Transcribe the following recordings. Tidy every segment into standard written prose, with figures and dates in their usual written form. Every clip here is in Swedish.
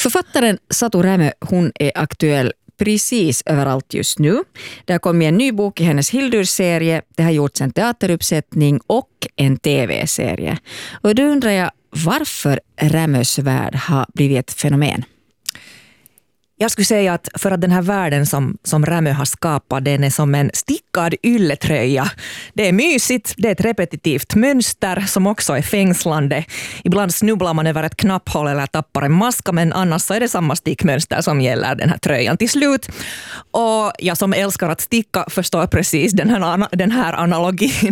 Författaren Satu Rämö, hon är aktuell precis överallt just nu. Det har kommit en ny bok i hennes Hildur-serie. Det har gjorts en teateruppsättning och en tv-serie. Och då undrar jag varför Rämös värld har blivit ett fenomen. Jag skulle säga att för att den här världen som Rämö har skapat, den är som en stickad ylletröja. Det är mysigt, det är ett repetitivt mönster som också är fängslande. Ibland snubblar man över ett knapphål eller tappar en maska, men annars så är det samma stickmönster som gäller den här tröjan till slut. Och jag som älskar att sticka förstår precis den här analogin.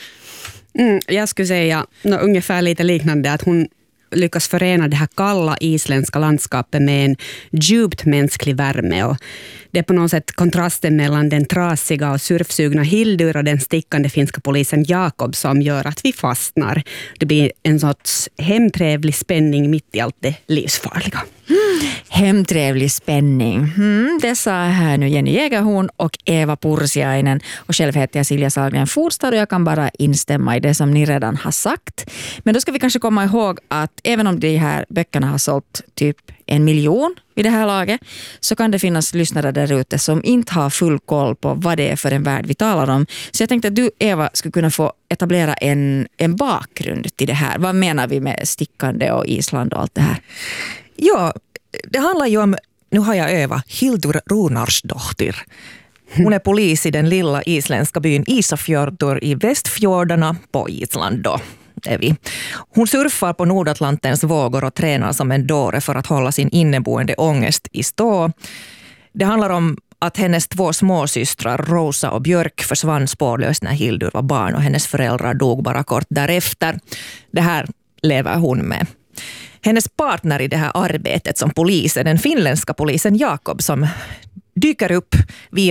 Jag skulle säga ungefär lite liknande, att hon lyckas förena det här kalla isländska landskapet med en djupt mänsklig värme. Och det är på något sätt kontrasten mellan den trasiga och surfsugna Hildur och den stickande finska polisen Jakob som gör att vi fastnar. Det blir en sorts hemtrevlig spänning mitt i allt det livsfarliga. Hemtrevlig spänning. Det sa här nu Jenny Jägerhorn och Eva Pursiainen. Och själv heter jag Silja Sahlgren Forstad och jag kan bara instämma i det som ni redan har sagt. Men då ska vi kanske komma ihåg att även om de här böckerna har sålt typ 1 miljon vid det här laget, så kan det finnas lyssnare där ute som inte har full koll på vad det är för en värld vi talar om. Så jag tänkte att du, Eva, skulle kunna få etablera en bakgrund till det här. Vad menar vi med stickande och Island och allt det här? Ja, det handlar ju om, nu har jag övat, Hildur Runarsdottir. Hon är polis i den lilla isländska byn Ísafjörður i Västfjordarna på Island då. Är vi. Hon surfar på Nordatlantens vågor och tränar som en dåre för att hålla sin inneboende ångest i stå. Det handlar om att hennes 2 småsystrar, Rosa och Björk, försvann spårlöst när Hildur var barn och hennes föräldrar dog bara kort därefter. Det här lever hon med. Hennes partner i det här arbetet som polis är den finländska polisen Jakob som dyker upp via